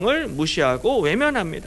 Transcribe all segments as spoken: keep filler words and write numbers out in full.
을 무시하고 외면합니다.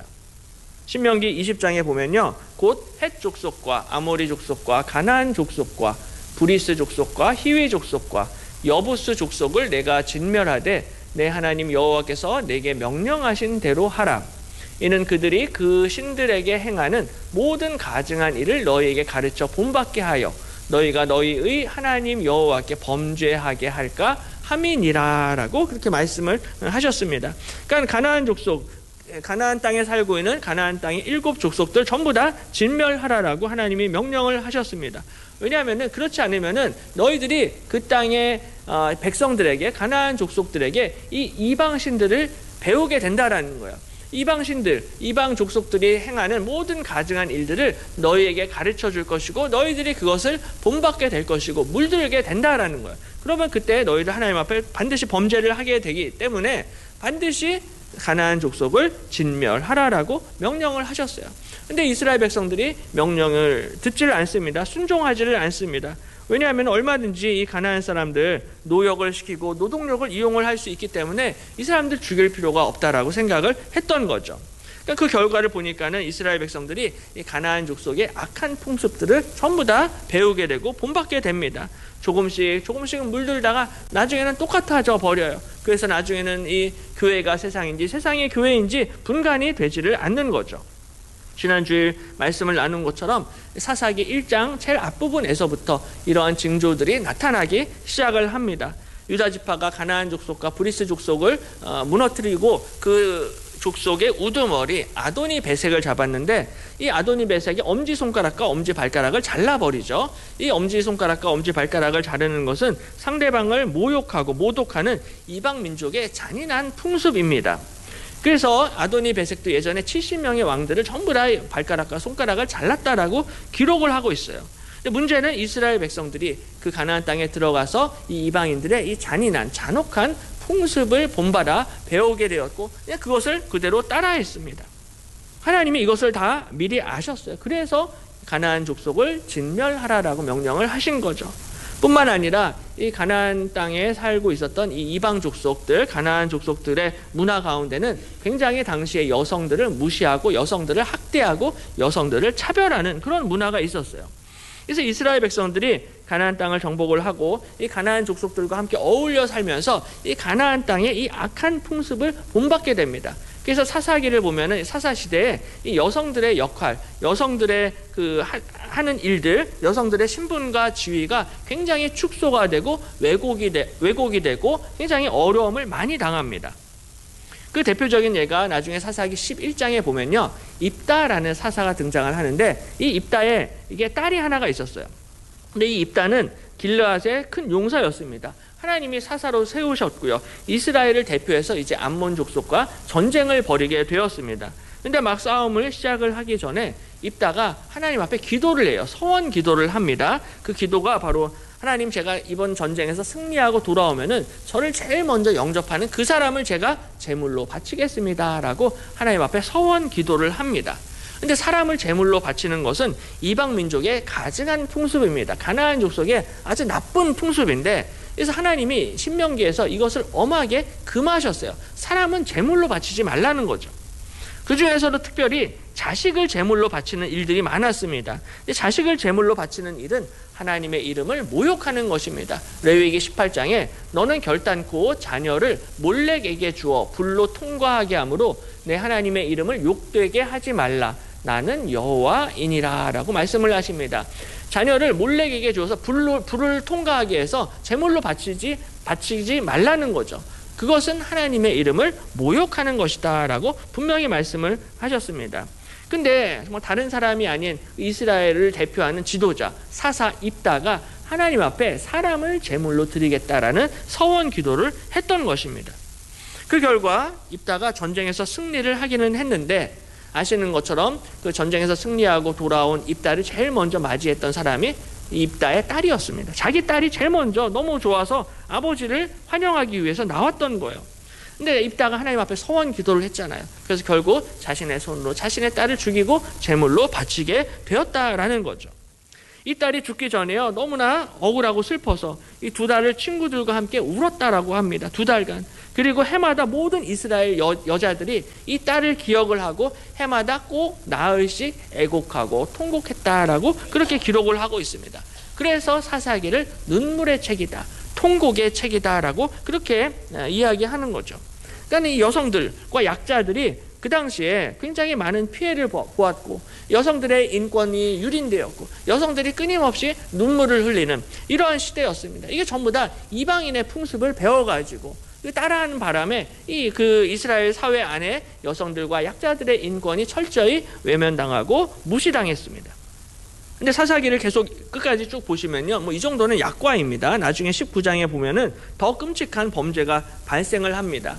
신명기 이십 장에 보면요, 곧 헷 족속과 아모리 족속과 가나안 족속과 브리스 족속과 히위 족속과 여부스 족속을 내가 진멸하되 내 하나님 여호와께서 내게 명령하신 대로 하라. 이는 그들이 그 신들에게 행하는 모든 가증한 일을 너희에게 가르쳐 본받게 하여 너희가 너희의 하나님 여호와께 범죄하게 할까 함이니라 라고 그렇게 말씀을 하셨습니다. 그러니까 가나안 족속, 가나안 땅에 살고 있는 가나안 땅의 일곱 족속들 전부 다 진멸하라라고 하나님이 명령을 하셨습니다. 왜냐하면 그렇지 않으면 너희들이 그 땅의 백성들에게, 가나안 족속들에게 이 이방신들을 배우게 된다라는 거예요. 이방신들, 이방 족속들이 행하는 모든 가증한 일들을 너희에게 가르쳐 줄 것이고 너희들이 그것을 본받게 될 것이고 물들게 된다라는 거예요. 그러면 그때 너희들 하나님 앞에 반드시 범죄를 하게 되기 때문에 반드시 가나안 족속을 진멸하라라고 명령을 하셨어요. 근데 이스라엘 백성들이 명령을 듣지를 않습니다. 순종하지를 않습니다. 왜냐하면 얼마든지 이 가나안 사람들 노역을 시키고 노동력을 이용을 할 수 있기 때문에 이 사람들 죽일 필요가 없다라고 생각을 했던 거죠. 그러니까 그 결과를 보니까는 이스라엘 백성들이 이 가나안 족속의 악한 풍습들을 전부 다 배우게 되고 본받게 됩니다. 조금씩 조금씩은 물들다가 나중에는 똑같아져 버려요. 그래서 나중에는 이 교회가 세상인지 세상이 교회인지 분간이 되지를 않는 거죠. 지난주에 말씀을 나눈 것처럼 사사기 일 장 제일 앞부분에서부터 이러한 징조들이 나타나기 시작을 합니다. 유다 지파가 가나안 족속과 브리스 족속을 무너뜨리고 그 족속의 우두머리 아도니 베색을 잡았는데 이 아도니 베색이 엄지손가락과 엄지발가락을 잘라버리죠. 이 엄지손가락과 엄지발가락을 자르는 것은 상대방을 모욕하고 모독하는 이방민족의 잔인한 풍습입니다. 그래서 아도니 베색도 예전에 칠십 명의 왕들을 전부 다 발가락과 손가락을 잘랐다라고 기록을 하고 있어요. 근데 문제는 이스라엘 백성들이 그 가나안 땅에 들어가서 이 이방인들의 이 잔인한 잔혹한 풍습을 본받아 배우게 되었고 그냥 그것을 그대로 따라했습니다. 하나님이 이것을 다 미리 아셨어요. 그래서 가나안 족속을 진멸하라라고 명령을 하신 거죠. 뿐만 아니라 이 가나안 땅에 살고 있었던 이 이방 족속들, 가나안 족속들의 문화 가운데는 굉장히 당시에 여성들을 무시하고 여성들을 학대하고 여성들을 차별하는 그런 문화가 있었어요. 그래서 이스라엘 백성들이 가나안 땅을 정복을 하고 이 가나안 족속들과 함께 어울려 살면서 이 가나안 땅의 이 악한 풍습을 본받게 됩니다. 그래서 사사기를 보면은 사사 시대에 이 여성들의 역할, 여성들의 그 하, 하는 일들, 여성들의 신분과 지위가 굉장히 축소가 되고 왜곡이 되, 왜곡이 되고 굉장히 어려움을 많이 당합니다. 그 대표적인 예가 나중에 사사기 십일 장에 보면요, 입다라는 사사가 등장을 하는데 이 입다에 이게 딸이 하나가 있었어요. 근데 이 입다는 길르앗의 큰 용사였습니다. 하나님이 사사로 세우셨고요. 이스라엘을 대표해서 이제 암몬 족속과 전쟁을 벌이게 되었습니다. 근데 막 싸움을 시작을 하기 전에 입다가 하나님 앞에 기도를 해요. 서원 기도를 합니다. 그 기도가 바로 하나님, 제가 이번 전쟁에서 승리하고 돌아오면은 저를 제일 먼저 영접하는 그 사람을 제가 제물로 바치겠습니다 라고 하나님 앞에 서원 기도를 합니다. 근데 사람을 제물로 바치는 것은 이방 민족의 가증한 풍습입니다. 가나안 족속의 아주 나쁜 풍습인데, 그래서 하나님이 신명기에서 이것을 엄하게 금하셨어요. 사람은 제물로 바치지 말라는 거죠. 그 중에서도 특별히 자식을 제물로 바치는 일들이 많았습니다. 근데 자식을 제물로 바치는 일은 하나님의 이름을 모욕하는 것입니다. 레위기 십팔 장에 너는 결단코 자녀를 몰렉에게 주어 불로 통과하게 하므로 내 하나님의 이름을 욕되게 하지 말라. 나는 여호와이니라 라고 말씀을 하십니다. 자녀를 몰렉에게 주어서 불로, 불을 통과하게 해서 제물로 바치지, 바치지 말라는 거죠. 그것은 하나님의 이름을 모욕하는 것이다 라고 분명히 말씀을 하셨습니다. 근데 정말 다른 사람이 아닌 이스라엘을 대표하는 지도자 사사 입다가 하나님 앞에 사람을 제물로 드리겠다라는 서원 기도를 했던 것입니다. 그 결과 입다가 전쟁에서 승리를 하기는 했는데, 아시는 것처럼 그 전쟁에서 승리하고 돌아온 입다를 제일 먼저 맞이했던 사람이 입다의 딸이었습니다. 자기 딸이 제일 먼저 너무 좋아서 아버지를 환영하기 위해서 나왔던 거예요. 근데 입다가 하나님 앞에 서원 기도를 했잖아요. 그래서 결국 자신의 손으로 자신의 딸을 죽이고 제물로 바치게 되었다라는 거죠. 이 딸이 죽기 전에요, 너무나 억울하고 슬퍼서 이 두 달을 친구들과 함께 울었다라고 합니다. 두 달간. 그리고 해마다 모든 이스라엘 여, 여자들이 이 딸을 기억을 하고 해마다 꼭 나흘씩 애곡하고 통곡했다라고 그렇게 기록을 하고 있습니다. 그래서 사사기를 눈물의 책이다, 통곡의 책이다라고 그렇게 이야기하는 거죠. 그러니까 이 여성들과 약자들이 그 당시에 굉장히 많은 피해를 보았고, 여성들의 인권이 유린되었고, 여성들이 끊임없이 눈물을 흘리는 이러한 시대였습니다. 이게 전부 다 이방인의 풍습을 배워가지고 따라하는 바람에 이 그 이스라엘 사회 안에 여성들과 약자들의 인권이 철저히 외면당하고 무시당했습니다. 근데 사사기를 계속 끝까지 쭉 보시면요, 뭐 이 정도는 약과입니다. 나중에 십구 장에 보면은 더 끔찍한 범죄가 발생을 합니다.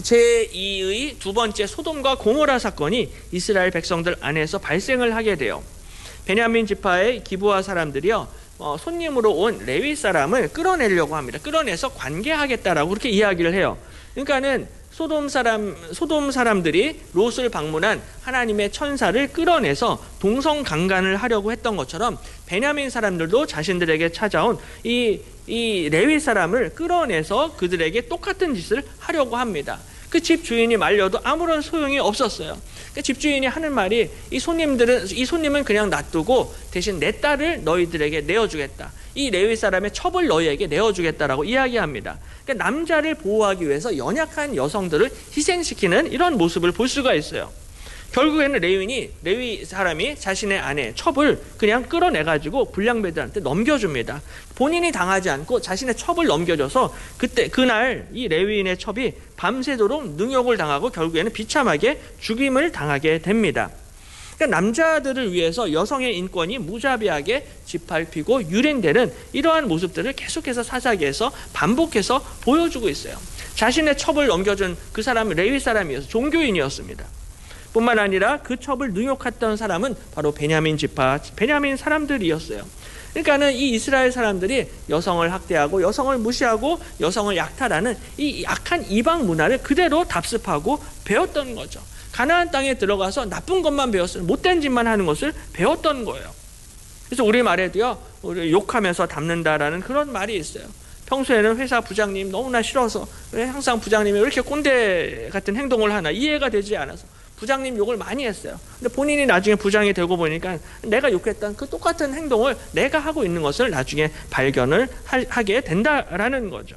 제이의 두 번째 소돔과 고모라 사건이 이스라엘 백성들 안에서 발생을 하게 돼요. 베냐민 지파의 기브아 사람들이요, 어, 손님으로 온 레위 사람을 끌어내려고 합니다. 끌어내서 관계하겠다라고 그렇게 이야기를 해요. 그러니까는 소돔 사람, 소돔 사람들이 롯을 방문한 하나님의 천사를 끌어내서 동성강간을 하려고 했던 것처럼 베냐민 사람들도 자신들에게 찾아온 이, 이 레위 사람을 끌어내서 그들에게 똑같은 짓을 하려고 합니다. 그 집 주인이 말려도 아무런 소용이 없었어요. 그 집주인이 하는 말이, 이 손님들은, 이 손님은 그냥 놔두고 대신 내 딸을 너희들에게 내어주겠다. 이 레위 사람의 첩을 너희에게 내어주겠다라고 이야기합니다. 그러니까 남자를 보호하기 위해서 연약한 여성들을 희생시키는 이런 모습을 볼 수가 있어요. 결국에는 레위인이, 레위 사람이 자신의 아내 첩을 그냥 끌어내가지고 불량배들한테 넘겨줍니다. 본인이 당하지 않고 자신의 첩을 넘겨줘서 그때 그날 이 레위인의 첩이 밤새도록 능욕을 당하고 결국에는 비참하게 죽임을 당하게 됩니다. 그러니까 남자들을 위해서 여성의 인권이 무자비하게 짓밟히고 유린되는 이러한 모습들을 계속해서 사사기에서 반복해서 보여주고 있어요. 자신의 첩을 넘겨준 그 사람은 레위 사람이어서 종교인이었습니다. 뿐만 아니라 그 첩을 능욕했던 사람은 바로 베냐민 지파, 베냐민 사람들이었어요. 그러니까는 이 이스라엘 사람들이 여성을 학대하고 여성을 무시하고 여성을 약탈하는 이 약한 이방 문화를 그대로 답습하고 배웠던 거죠. 가나안 땅에 들어가서 나쁜 것만 배웠어요. 못된 짓만 하는 것을 배웠던 거예요. 그래서 우리 말에도요, 우리 욕하면서 닮는다라는 그런 말이 있어요. 평소에는 회사 부장님 너무나 싫어서 왜 항상 부장님이 왜 이렇게 꼰대 같은 행동을 하나 이해가 되지 않아서 부장님 욕을 많이 했어요. 근데 본인이 나중에 부장이 되고 보니까 내가 욕했던 그 똑같은 행동을 내가 하고 있는 것을 나중에 발견을 하게 된다라는 거죠.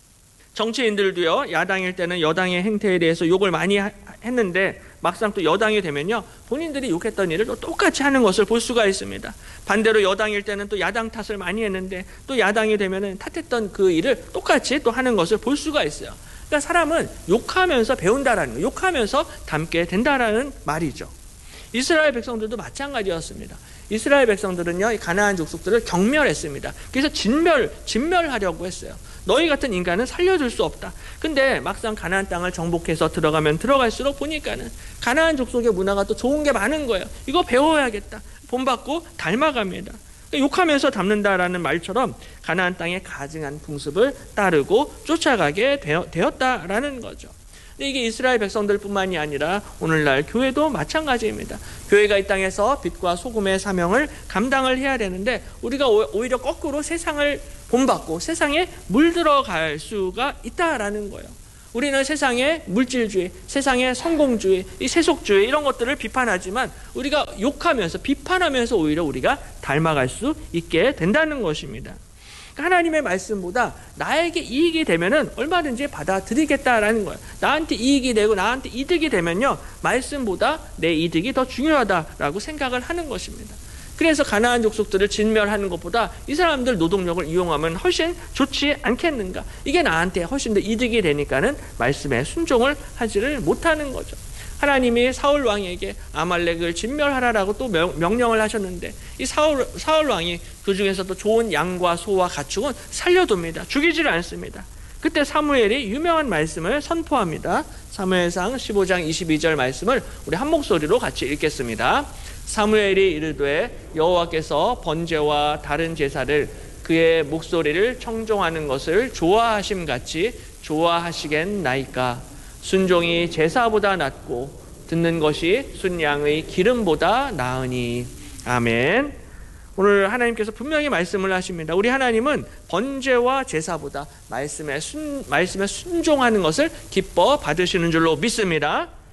정치인들도요, 야당일 때는 여당의 행태에 대해서 욕을 많이 했는데 막상 또 여당이 되면요, 본인들이 욕했던 일을 또 똑같이 하는 것을 볼 수가 있습니다. 반대로 여당일 때는 또 야당 탓을 많이 했는데 또 야당이 되면은 탓했던 그 일을 똑같이 또 하는 것을 볼 수가 있어요. 그러니까 사람은 욕하면서 배운다라는 거, 욕하면서 닮게 된다라는 말이죠. 이스라엘 백성들도 마찬가지였습니다. 이스라엘 백성들은요, 가나안 족속들을 경멸했습니다. 그래서 진멸, 진멸하려고 했어요. 너희 같은 인간은 살려줄 수 없다. 근데 막상 가나안 땅을 정복해서 들어가면 들어갈수록 보니까는 가나안 족속의 문화가 또 좋은 게 많은 거예요. 이거 배워야겠다. 본받고 닮아갑니다. 욕하면서 닮는다라는 말처럼 가나안 땅의 가증한 풍습을 따르고 쫓아가게 되었다라는 거죠. 근데 이게 이스라엘 백성들뿐만이 아니라 오늘날 교회도 마찬가지입니다. 교회가 이 땅에서 빛과 소금의 사명을 감당을 해야 되는데 우리가 오히려 거꾸로 세상을 본받고 세상에 물들어갈 수가 있다라는 거예요. 우리는 세상의 물질주의, 세상의 성공주의, 이 세속주의 이런 것들을 비판하지만 우리가 욕하면서 비판하면서 오히려 우리가 닮아갈 수 있게 된다는 것입니다. 하나님의 말씀보다 나에게 이익이 되면은 얼마든지 받아들이겠다라는 거예요. 나한테 이익이 되고 나한테 이득이 되면요, 말씀보다 내 이득이 더 중요하다라고 생각을 하는 것입니다. 그래서 가나안 족속들을 진멸하는 것보다 이 사람들 노동력을 이용하면 훨씬 좋지 않겠는가? 이게 나한테 훨씬 더 이득이 되니까는 말씀에 순종을 하지를 못하는 거죠. 하나님이 사울 왕에게 아말렉을 진멸하라라고 또 명령을 하셨는데 이 사울, 사울 왕이 그 중에서도 좋은 양과 소와 가축은 살려둡니다. 죽이지를 않습니다. 그때 사무엘이 유명한 말씀을 선포합니다. 사무엘상 십오 장 이십이 절 말씀을 우리 한 목소리로 같이 읽겠습니다. 사무엘이 이르되 여호와께서 번제와 다른 제사를 그의 목소리를 청종하는 것을 좋아하심 같이 좋아하시겠나이까. 순종이 제사보다 낫고 듣는 것이 순양의 기름보다 나으니. 아멘. 오늘 하나님께서 분명히 말씀을 하십니다. 우리 하나님은 번제와 제사보다 말씀에 순, 말씀에 순종하는 것을 기뻐 받으시는 줄로 믿습니다.